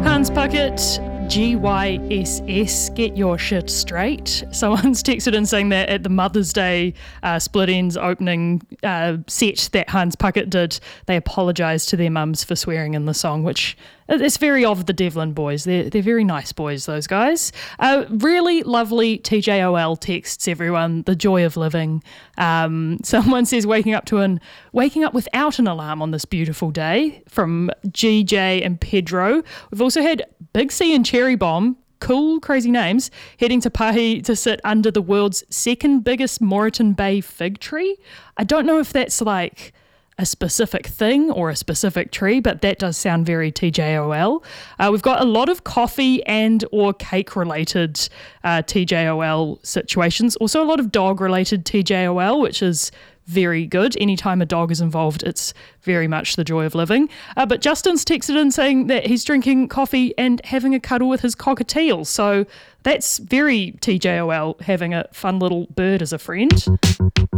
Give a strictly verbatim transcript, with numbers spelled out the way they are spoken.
Hans Puckett, G Y S S, get your shit straight. Someone's texted in saying that at the Mother's Day uh, Split Ends opening uh, set that Hans Puckett did, they apologised to their mums for swearing in the song, which is very of the Devlin boys. They're, they're very nice boys, those guys. Uh, really lovely T J O L texts, everyone. The joy of living. Um, someone says waking up to an waking up without an alarm on this beautiful day from G J and Pedro. We've also had Big C and Cherry Bomb, cool, crazy names, heading to Pahi to sit under the world's second biggest Moreton Bay fig tree. I don't know if that's like a specific thing or a specific tree, but that does sound very T J O L. Uh, we've got a lot of coffee and or cake related uh, T J O L situations. Also a lot of dog related T J O L, which is very good. Anytime a dog is involved, it's very much the joy of living. Uh, but Justin's texted in saying that he's drinking coffee and having a cuddle with his cockatiel. So that's very T J O L, having a fun little bird as a friend.